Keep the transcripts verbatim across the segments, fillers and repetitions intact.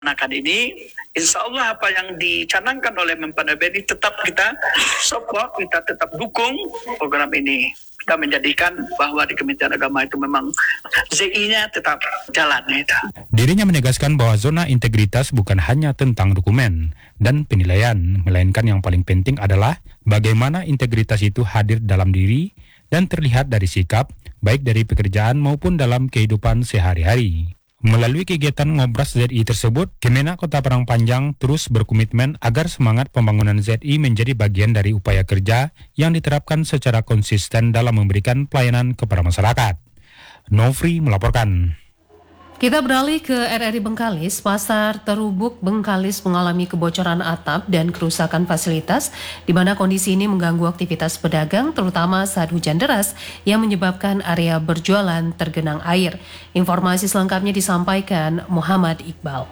Melaksanakan ini, insya Allah apa yang dicanangkan oleh Menpan R B ini tetap kita support, kita tetap dukung program ini. Kita menjadikan bahwa di Kementerian Agama itu memang Z I-nya tetap jalan. Itu. Dirinya menegaskan bahwa zona integritas bukan hanya tentang dokumen dan penilaian, melainkan yang paling penting adalah bagaimana integritas itu hadir dalam diri dan terlihat dari sikap, baik dari pekerjaan maupun dalam kehidupan sehari-hari. Melalui kegiatan Ngobras Z I tersebut, Kemenak Kota Padang Panjang terus berkomitmen agar semangat pembangunan Z I menjadi bagian dari upaya kerja yang diterapkan secara konsisten dalam memberikan pelayanan kepada masyarakat. Nofri melaporkan. Kita beralih ke R R I Bengkalis. Pasar Terubuk Bengkalis mengalami kebocoran atap dan kerusakan fasilitas, di mana kondisi ini mengganggu aktivitas pedagang, terutama saat hujan deras yang menyebabkan area berjualan tergenang air. Informasi selengkapnya disampaikan Muhammad Iqbal.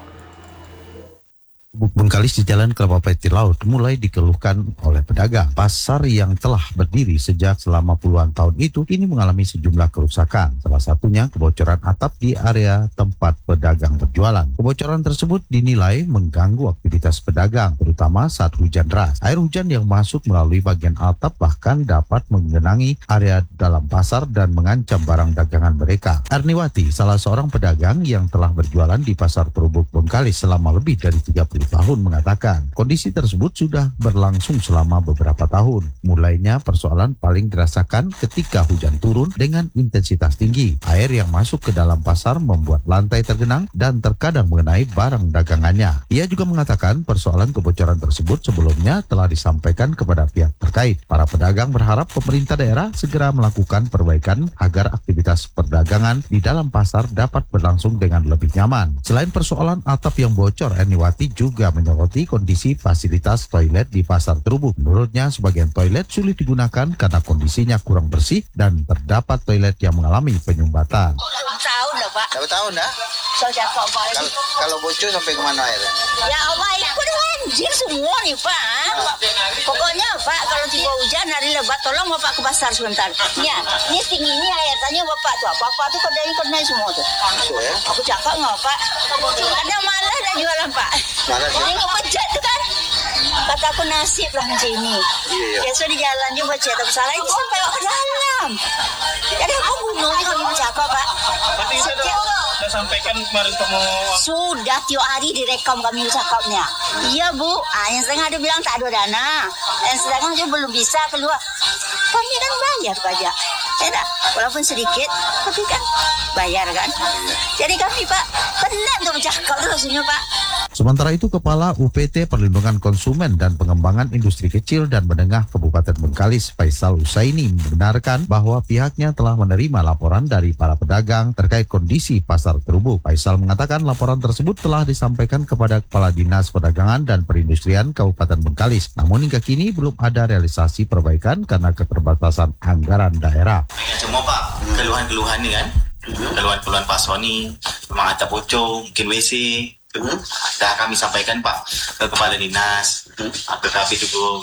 Bengkalis di Jalan Kelapa Peti Laut mulai dikeluhkan oleh pedagang. Pasar yang telah berdiri sejak selama puluhan tahun itu kini mengalami sejumlah kerusakan. Salah satunya kebocoran atap di area tempat pedagang berjualan. Kebocoran tersebut dinilai mengganggu aktivitas pedagang, terutama saat hujan deras. Air hujan yang masuk melalui bagian atap bahkan dapat menggenangi area dalam pasar dan mengancam barang dagangan mereka. Erniwati, salah seorang pedagang yang telah berjualan di Pasar Terubuk Bengkalis selama lebih dari tiga puluh tahun, mengatakan kondisi tersebut sudah berlangsung selama beberapa tahun. Mulainya persoalan paling dirasakan ketika hujan turun dengan intensitas tinggi. Air yang masuk ke dalam pasar membuat lantai tergenang dan terkadang mengenai barang dagangannya. Ia juga mengatakan persoalan kebocoran tersebut sebelumnya telah disampaikan kepada pihak terkait. Para pedagang berharap pemerintah daerah segera melakukan perbaikan agar aktivitas perdagangan di dalam pasar dapat berlangsung dengan lebih nyaman. Selain persoalan atap yang bocor, Erniwati juga juga menyoroti kondisi fasilitas toilet di Pasar Terubuk. Menurutnya, sebagian toilet sulit digunakan karena kondisinya kurang bersih dan terdapat toilet yang mengalami penyumbatan. Tahun dah, Pak. Berapa tahun dah? So, cakap Pak. Kalau, kalau bocor sampai ke mana airnya? Ya Allah, ikut banjir semua nih, Pak. Pokoknya, Pak, kalau tiba hujan, hari lebat, tolong Bapak ke pasar sebentar. Ya, ini tinggi ini air, tanya Bapak tuh. Apa-apa tuh kedai-kedai semua tuh. Masuk ya? Aku cakap nggak, Pak? Ada malah ada jualan, Pak. Ini ngepejat tuh kan. Kata aku nasib lah macam ini. Iya, iya. Biasa di jalan juga baca, tapi salah itu sampai ke dalam. Jadi aku bunuh nih kalau cakap, Pak. Tapi itu sudah, sudah sampaikan kemarin kamu. Sudah tiap hari direkam kami cakapnya. Iya Bu, ah, yang setengah ada bilang tak ada dana. Yang setengah juga belum bisa keluar. Kami kan bayar pajak. Tidak, walaupun sedikit, tapi kan bayar kan. Jadi kami Pak, penat untuk bercakap tu rasanya Pak. Sementara itu, Kepala U P T Perlindungan Konsumen dan Pengembangan Industri Kecil dan Menengah Kabupaten Bengkalis, Faisal Usaini, membenarkan bahwa pihaknya telah menerima laporan dari para pedagang terkait kondisi Pasar Terubuk. Faisal mengatakan laporan tersebut telah disampaikan kepada Kepala Dinas Perdagangan dan Perindustrian Kabupaten Bengkalis. Namun hingga kini belum ada realisasi perbaikan karena keterbatasan anggaran daerah. Semua Pak, keluhan-keluhan ni kan, keluhan-keluhan pasar ni, memang atap bocor, mungkin W C. Hmm. Dah kami sampaikan Pak ke Kepala Dinas, hmm. ke K P juga.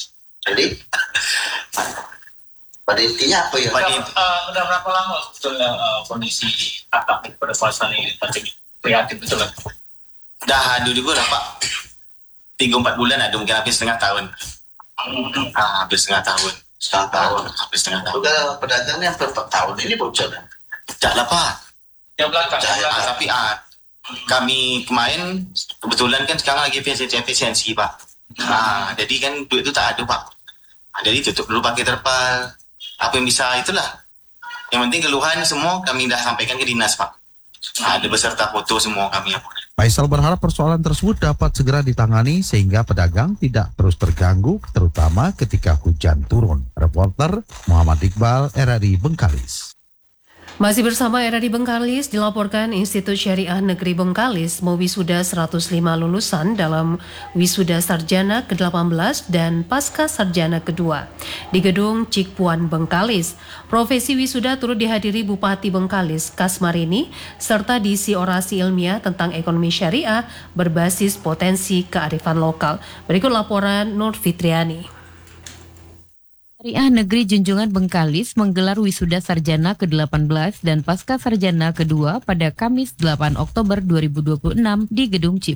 Jadi pada intinya apa ya? Pada inti, uh, sudah berapa lama sebetulnya uh, kondisi atap pada pasar ini macam ini? Prihatin betul kan? Dah ada juga dah Pak. Tiga empat bulan ada, mungkin hampir setengah tahun. Hmm. Ah, hampir setengah tahun. Setengah tahun. Hampir setengah tahun. Sudah pedagang yang per tahun ini bocor. Tak lah Pak. Yang belakang. Tak, yang belakang. Tapi ah, kami kemarin kebetulan kan sekarang lagi efisiensi Pak. Nah, jadi kan duit itu tak ada Pak. Jadi tutup dulu pakai terpal. Apa yang bisa itulah. Yang penting keluhan semua kami dah sampaikan ke dinas Pak. Ada beserta foto semua kami. Faisal berharap persoalan tersebut dapat segera ditangani sehingga pedagang tidak terus terganggu, terutama ketika hujan turun. Reporter Muhammad Iqbal, R R I Bengkalis. Masih bersama R R I Bengkalis, dilaporkan Institut Syariah Negeri Bengkalis mewisuda seratus lima lulusan dalam wisuda sarjana ke delapan belas dan pasca sarjana kedua di Gedung Cikpuan Bengkalis. Profesi wisuda turut dihadiri Bupati Bengkalis Kasmarini serta diisi orasi ilmiah tentang ekonomi syariah berbasis potensi kearifan lokal. Berikut laporan Nur Fitriani. Syariah Negeri Junjungan Bengkalis menggelar wisuda sarjana ke delapan belas dan pasca sarjana kedua pada Kamis delapan Oktober dua ribu dua puluh enam di Gedung Cip